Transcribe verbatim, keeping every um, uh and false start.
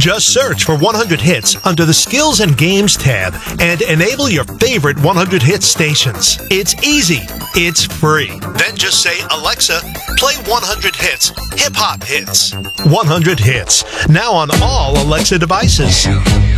Just search for one hundred Hits under the Skills and Games tab and enable your favorite one hundred Hits stations. It's easy. It's free. Then just say, Alexa, play one hundred Hits, Hip Hop Hits. one hundred Hits, now on all Alexa devices.